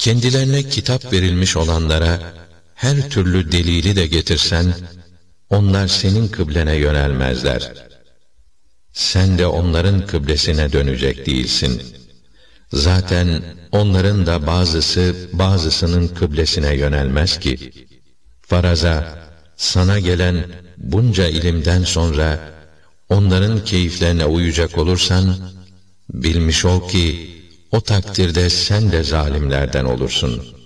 Kendilerine kitap verilmiş olanlara her türlü delili de getirsen, onlar senin kıblene yönelmezler. Sen de onların kıblesine dönecek değilsin. Zaten onların da bazısı bazısının kıblesine yönelmez ki. Faraza, sana gelen bunca ilimden sonra onların keyiflerine uyacak olursan, bilmiş ol ki o takdirde sen de zalimlerden olursun.